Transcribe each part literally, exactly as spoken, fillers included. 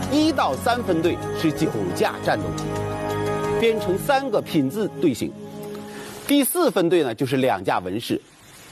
一到三分队是九架战斗机，编成三个品质队形。第四分队呢，就是两架文式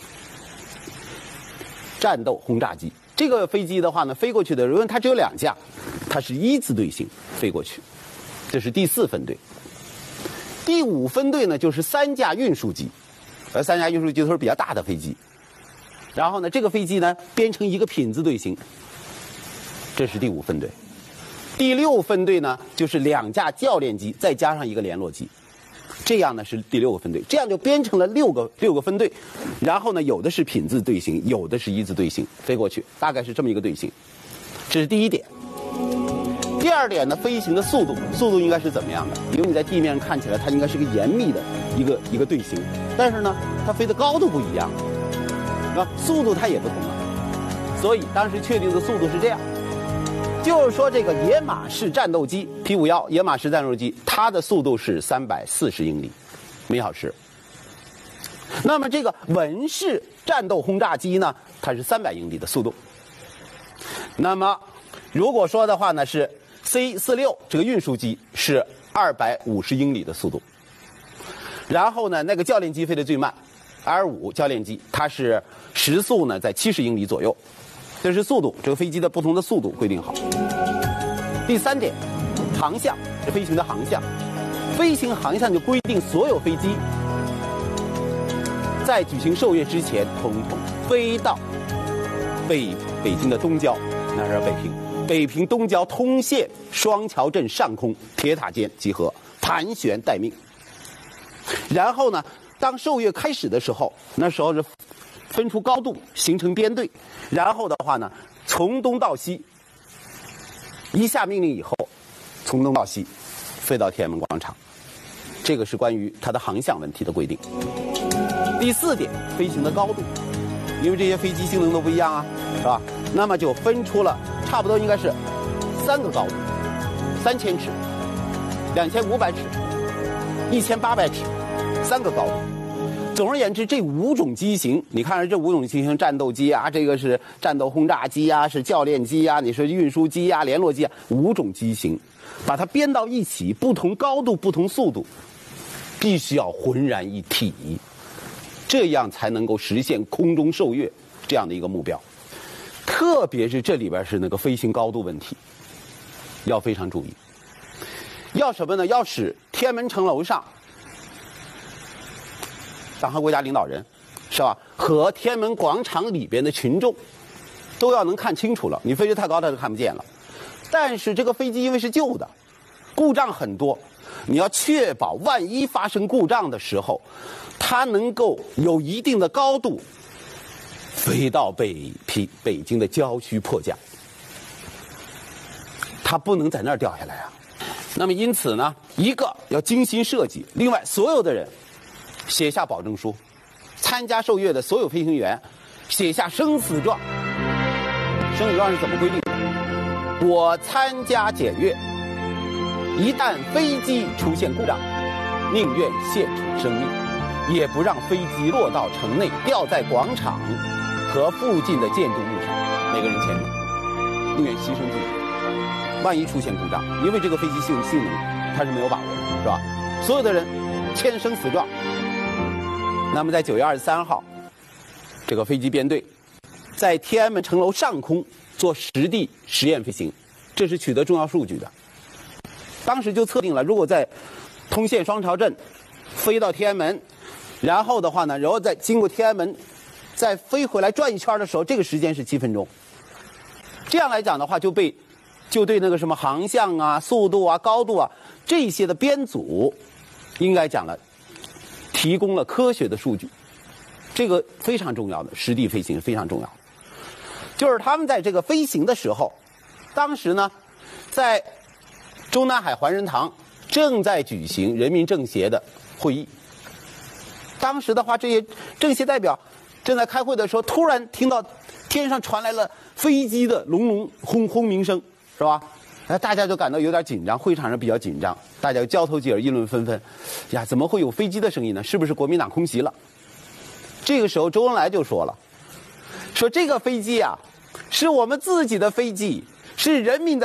战斗轰炸机。这个飞机的话呢，飞过去的，因为它只有两架，它是一字队形飞过去。这是第四分队。第五分队呢，就是三架运输机，而三架运输机都是比较大的飞机。然后呢，这个飞机呢编成一个品质队形，这是第五分队。第六分队呢，就是两架教练机再加上一个联络机，这样呢是第六个分队，这样就编成了六个六个分队。然后呢，有的是品质队形，有的是一字队形飞过去，大概是这么一个队形。这是第一点。第二点呢，飞行的速度，速度应该是怎么样的？因为你在地面上看起来它应该是个严密的一个一个队形，但是呢，它飞的高度不一样，啊，速度它也不同了。所以当时确定的速度是这样，就是说这个野马式战斗机 P 五十一野马式战斗机，它的速度是三百四十英里每小时。那么这个文式战斗轰炸机呢，它是三百英里的速度。那么如果说的话呢，是 C 四十六这个运输机是二百五十英里的速度。然后呢，那个教练机飞得最慢 ，R 五教练机它是时速呢在七十英里左右。这是速度，这个飞机的不同的速度规定好。第三点，航向，这飞行的航向，飞行航向就规定所有飞机在举行授阅之前，统统飞到北北京的东郊，那是北平，北平东郊通县双桥镇上空铁塔间集合，盘旋待命。然后呢，当授阅开始的时候，那时候是分出高度，形成编队，然后的话呢，从东到西，一下命令以后，从东到西，飞到天安门广场。这个是关于它的航向问题的规定。第四点，飞行的高度，因为这些飞机性能都不一样啊，是吧？那么就分出了差不多应该是三个高度，三千尺、两千五百尺、一千八百尺，三个高度。总而言之，这五种机型，你看这五种机型，战斗机啊，这个是战斗轰炸机啊，是教练机啊，你说运输机啊，联络机啊，五种机型，把它编到一起，不同高度、不同速度，必须要浑然一体，这样才能够实现空中授阅这样的一个目标。特别是这里边是那个飞行高度问题，要非常注意。要什么呢？要使天安门城楼上党和国家领导人，是吧？和天安门广场里边的群众都要能看清楚了。你飞得太高，他就看不见了。但是这个飞机因为是旧的，故障很多，你要确保万一发生故障的时候，它能够有一定的高度飞到北平北京的郊区迫降，它不能在那儿掉下来啊。那么因此呢，一个要精心设计，另外所有的人写下保证书，参加授阅的所有飞行员写下生死状。生死状是怎么规定的？我参加检阅，一旦飞机出现故障，宁愿献出生命，也不让飞机落到城内，掉在广场和附近的建筑物上。每个人签名，宁愿牺牲自己。万一出现故障，因为这个飞机性性能它是没有把握的，是吧？所有的人签生死状。那么在九月二十三号，这个飞机编队在天安门城楼上空做实地实验飞行，这是取得重要数据的。当时就测定了，如果在通县双桥镇飞到天安门，然后的话呢，然后再经过天安门再飞回来转一圈的时候，这个时间是七分钟。这样来讲的话，就被就对那个什么航向啊、速度啊、高度啊这些的编组，应该讲了提供了科学的数据，这个非常重要的，实地飞行非常重要。就是他们在这个飞行的时候，当时呢，在中南海环仁堂正在举行人民政协的会议。当时的话，这些政协代表正在开会的时候，突然听到天上传来了飞机的隆隆轰轰鸣声，是吧？哎，大家就感到有点紧张，会场上比较紧张，大家交头接耳，议论纷纷。呀，怎么会有飞机的声音呢？是不是国民党空袭了？这个时候，周恩来就说了，说这个飞机啊，是我们自己的飞机，是人民的。